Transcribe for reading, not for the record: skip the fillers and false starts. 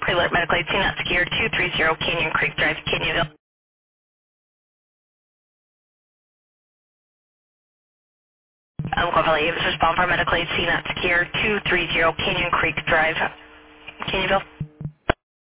Alert Medical Aid, CNAT Skier 230 Canyon Creek Drive, Canyonville. Guavala, this is Bomb for Medical Aid, CNAT Skier 230 Canyon Creek Drive, Canyonville.